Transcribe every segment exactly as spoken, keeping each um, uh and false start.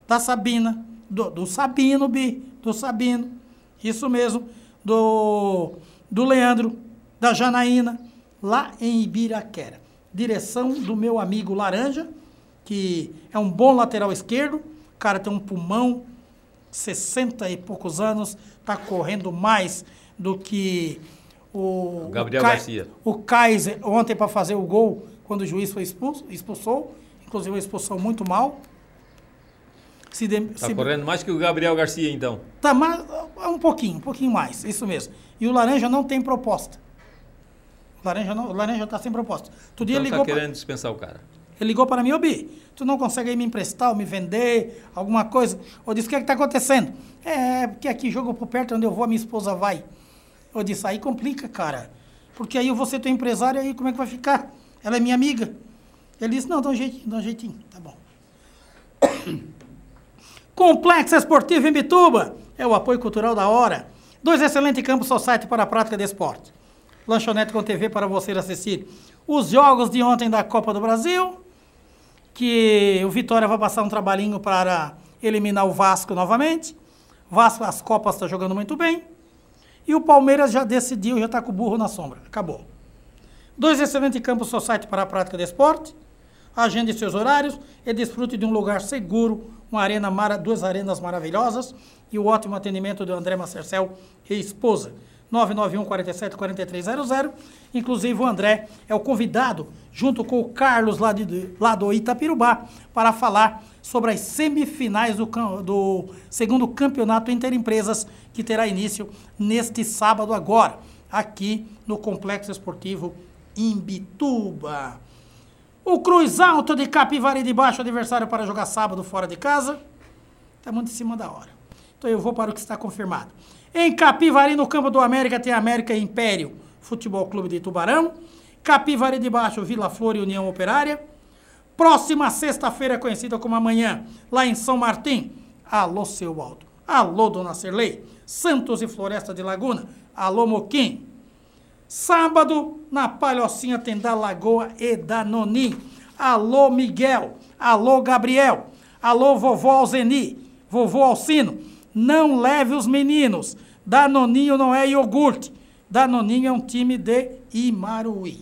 da Sabina, do, do Sabino, Bi, do Sabino, isso mesmo, do, do Leandro, da Janaína, lá em Ibiraquera. Direção do meu amigo Laranja, que é um bom lateral esquerdo, o cara tem um pulmão, sessenta e poucos anos, está correndo mais do que o, o Gabriel o Ka- Garcia. O Kaiser, ontem para fazer o gol, quando o juiz foi expulso, expulsou, inclusive uma expulsão muito mal. Está correndo mais que o Gabriel Garcia, então? Tá mais, um pouquinho, um pouquinho mais, isso mesmo. E o Laranja não tem proposta. O Laranja não, o Laranja está sem proposta. Outro dia Então ligou está querendo pra, dispensar o cara. ele ligou para mim, ô Bi, tu não consegue aí me emprestar ou me vender, alguma coisa? Eu disse, o que é que está acontecendo? É, porque aqui jogo por perto, onde eu vou, a minha esposa vai. Eu disse, aí complica, cara. Porque aí eu vou ser teu empresário, aí como é que vai ficar? Ela é minha amiga. Ele disse, não, dá um jeitinho, dá um jeitinho, tá bom. Complexo Esportivo em Bituba, é o apoio cultural da hora. Dois excelentes campos society para a prática de esporte. Lanchonete com T V para você assistir os jogos de ontem da Copa do Brasil, que o Vitória vai passar um trabalhinho para eliminar o Vasco novamente. Vasco, as Copas está jogando muito bem. E o Palmeiras já decidiu, já está com o burro na sombra. Acabou. Dois excelentes campos society para a prática de esporte. Agende seus horários e desfrute de um lugar seguro, uma arena mara, duas arenas maravilhosas e o ótimo atendimento do André Macercel e esposa. nove nove um, quatro sete, quatro três zero zero. Inclusive o André é o convidado, junto com o Carlos lá, de, lá do Itapirubá, para falar sobre as semifinais do, do segundo campeonato Interempresas, que terá início neste sábado agora, aqui no Complexo Esportivo Imbituba. O Cruz Alto de Capivari de Baixo, adversário para jogar sábado fora de casa. Está muito em cima da hora. Então eu vou para o que está confirmado. Em Capivari, no campo do América, tem América e Império Futebol Clube de Tubarão. Capivari de Baixo, Vila Flor e União Operária. Próxima sexta-feira, conhecida como amanhã, lá em São Martim. Alô, seu Aldo. Alô, dona Cirlei. Santos e Floresta de Laguna. Alô, Moquim. Sábado, na Palhocinha, tem da Lagoa e da Nonim. Alô, Miguel. Alô, Gabriel. Alô, vovó Alzeni. Vovô Alcino. Não leve os meninos. Danoninho não é iogurte. Danoninho é um time de Imaruí.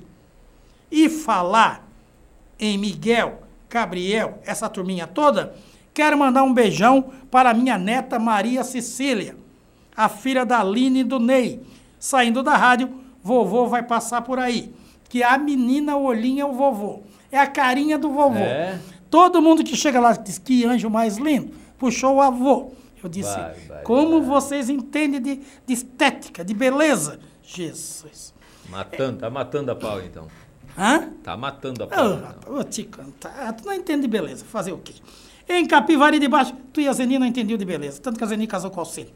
E falar em Miguel, Gabriel, essa turminha toda, quero mandar um beijão para minha neta Maria Cecília, a filha da Aline e do Ney. Saindo da rádio, vovô vai passar por aí. Que a menina olhinha é o vovô. É a carinha do vovô. É? Todo mundo que chega lá diz que anjo mais lindo. Puxou o avô. Eu disse, Vai, vai, como vai. vocês entendem de, de estética, de beleza? Jesus. Matando, tá matando a pau, então. Hã? Tá matando a Ô, pau. rapaz, vou te contar. Tu não entende de beleza. Fazer o quê? Em Capivari de Baixo, tu e a Zeni não entendiam de beleza. Tanto que a Zeni casou com o Alcino.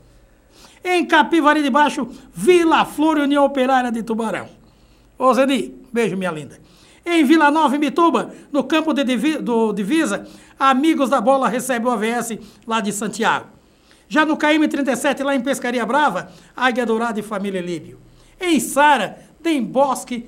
Em Capivari de Baixo, Vila Flor e União Operária de Tubarão. Ô, Zeni, beijo, minha linda. Em Vila Nova, em Bituba, no campo de divi do Divisa, Amigos da Bola recebe o A V S lá de Santiago. Já no K M trinta e sete, lá em Pescaria Brava, Águia Dourada e Família Líbio. Em Sara, tem Bosque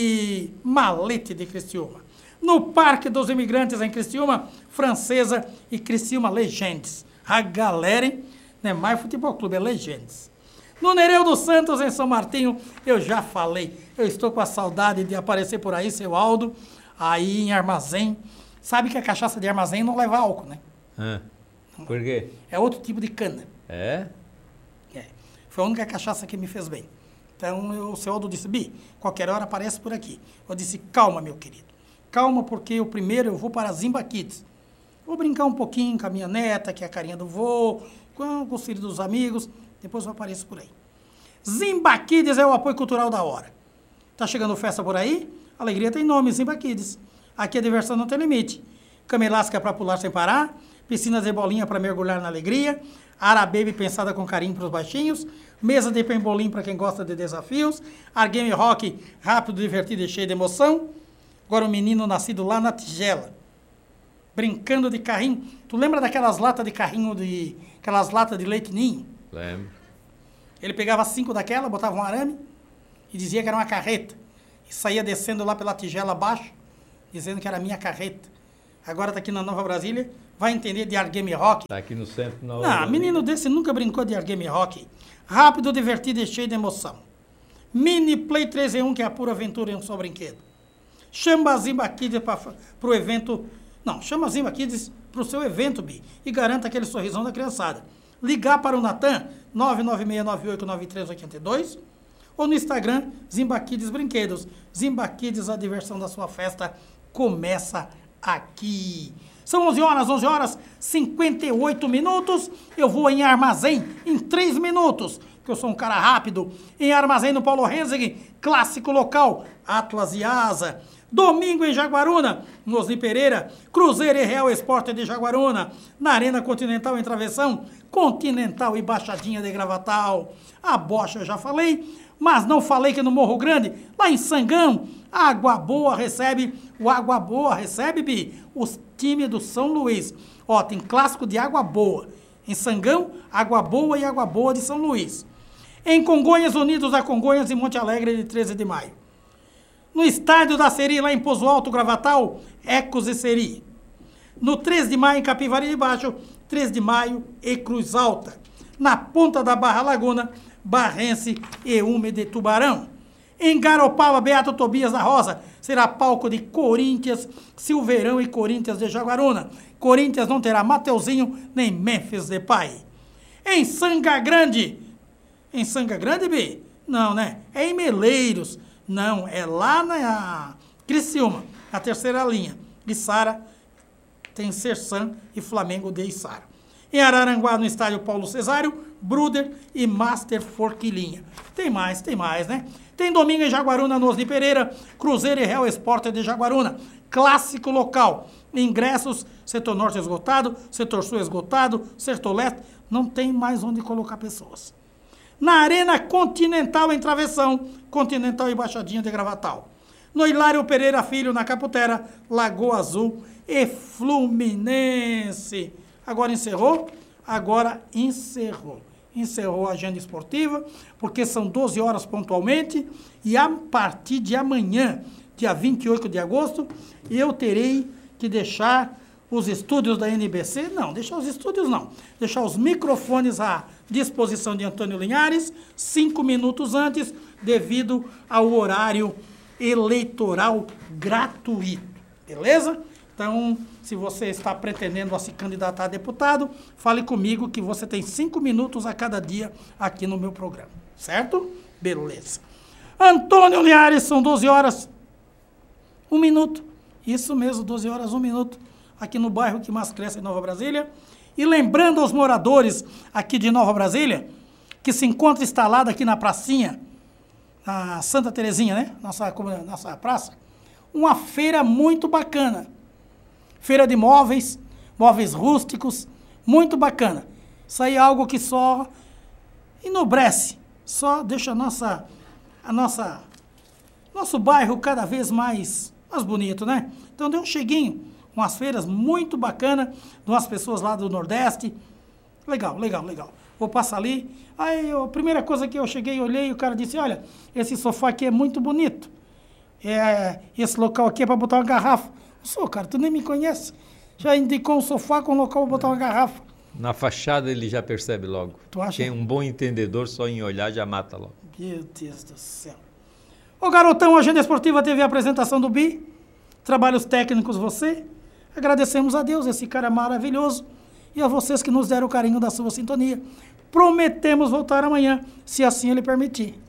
e Malete de Criciúma. No Parque dos Imigrantes, em Criciúma, Francesa e Criciúma Legends. A galera, hein? Não é mais Futebol Clube, é Legends. No Nereu dos Santos, em São Martinho, eu já falei. Eu estou com a saudade de aparecer por aí, seu Aldo, aí em armazém. Sabe que a cachaça de armazém não leva álcool, né? Ah, por quê? É outro tipo de cana. É? É. Foi a única cachaça que me fez bem. Então eu, o seu Aldo disse, Bi, qualquer hora aparece por aqui. Eu disse, calma, meu querido. Calma, porque eu primeiro eu vou para Zimba Kids. Vou brincar um pouquinho com a minha neta, que é a carinha do vô, com os filhos dos amigos. Depois eu apareço por aí. Zimba Kids é o apoio cultural da hora. Tá chegando festa por aí? Alegria tem nome, Zimba Kids. Aqui a diversão não tem limite. Cama elástica para pular sem parar. Piscinas de bolinha para mergulhar na alegria. Arababy pensada com carinho para os baixinhos. Mesa de pembolim para quem gosta de desafios. Argame rock rápido, divertido e cheio de emoção. Agora o menino nascido lá na tigela. Brincando de carrinho. Tu lembra daquelas latas de carrinho, de aquelas latas de leite ninho? Lembro. Ele pegava cinco daquela, botava um arame e dizia que era uma carreta. E saía descendo lá pela tigela abaixo, dizendo que era a minha carreta. Agora está aqui na Nova Brasília, vai entender de Argame Rock. Tá aqui no centro. Na Não, menino desse nunca brincou de Argame Rock. Rápido, divertido e cheio de emoção. Mini Play três em um, que é a pura aventura em um só brinquedo. Chama a Zimba Kids para o evento... Não, chama a Zimba Kids para o seu evento, Bi, e garanta aquele sorrisão da criançada. Ligar para o Natan, nove nove seis nove oito nove três oito dois, ou no Instagram, Zimba Kids Brinquedos. Zimba Kids, a diversão da sua festa começa aqui. São onze horas, onze horas, cinquenta e oito minutos. Eu vou em armazém em três minutos, porque eu sou um cara rápido. Em armazém no Paulo Renzig, clássico local, Atlas e Asa. Domingo em Jaguaruna, no Osni Pereira, Cruzeiro e Real Esporte de Jaguaruna. Na Arena Continental em Travessão, Continental e Baixadinha de Gravatal. A Bocha eu já falei, mas não falei que no Morro Grande, lá em Sangão, Água Boa recebe, o Água Boa recebe, Bi, os times do São Luís. Ó, tem clássico de Água Boa. Em Sangão, Água Boa e Água Boa de São Luís. Em Congonhas, Unidos da Congonhas e Monte Alegre de treze de maio. No Estádio da Seri, lá em Pouso Alto, Gravatal, Ecos e Seri. No três de maio, em Capivari de Baixo, três de maio e Cruz Alta. Na Ponta da Barra Laguna, Barrense e Ume de Tubarão. Em Garopaba, Beato Tobias da Rosa, será palco de Corinthians, Silveirão e Corinthians de Jaguaruna. Corinthians não terá Mateuzinho nem Memphis Depay. Em Sanga Grande, em Sanga Grande, B? Não, né? É em Meleiros. Não, é lá na Criciúma, a terceira linha. Içara tem Sersan e Flamengo de Içara. Em Araranguá, no estádio Paulo Cesário, Bruder e Master Forquilinha. Tem mais, tem mais, né? Tem domingo em Jaguaruna, no Osni Pereira, Cruzeiro e Real Esporte de Jaguaruna. Clássico local. Ingressos, setor norte esgotado, setor sul esgotado, setor leste. Não tem mais onde colocar pessoas. Na Arena Continental em Travessão, Continental e Baixadinha de Gravatal. No Hilário Pereira Filho, na Caputera, Lagoa Azul e Fluminense. Agora encerrou? Agora encerrou. Encerrou a agenda esportiva, porque são doze horas pontualmente, e a partir de amanhã, dia vinte e oito de agosto, eu terei que deixar os estúdios da N B C, não, deixar os estúdios não, deixar os microfones à disposição de Antônio Linhares, cinco minutos antes, devido ao horário eleitoral gratuito, beleza? Então, se você está pretendendo a se candidatar a deputado, fale comigo que você tem cinco minutos a cada dia aqui no meu programa, certo? Beleza. Antônio Linhares, são doze horas, um minuto, isso mesmo, doze horas, um minuto, aqui no bairro que mais cresce em Nova Brasília. E lembrando aos moradores aqui de Nova Brasília, que se encontra instalado aqui na pracinha, na Santa Terezinha, né? Nossa, nossa praça, uma feira muito bacana. Feira de móveis, móveis rústicos, muito bacana. Isso aí é algo que só enobrece, só deixa a nossa, a nossa, nosso bairro cada vez mais, mais bonito, né? Então deu um cheguinho, umas feiras muito bacanas, de umas pessoas lá do Nordeste. Legal, legal, legal. Vou passar ali. Aí a primeira coisa que eu cheguei, olhei, o cara disse, olha, esse sofá aqui é muito bonito. É, esse local aqui é para botar uma garrafa. Sou, cara, tu nem me conhece. Já indicou um sofá com um local para botar uma garrafa. Na fachada ele já percebe logo. Tu acha? Quem é um bom entendedor, só em olhar já mata logo. Meu Deus do céu. Ô garotão, a Agenda Esportiva teve a apresentação do Bi. Trabalhos técnicos você. Agradecemos a Deus, esse cara maravilhoso. E a vocês que nos deram o carinho da sua sintonia. Prometemos voltar amanhã, se assim ele permitir.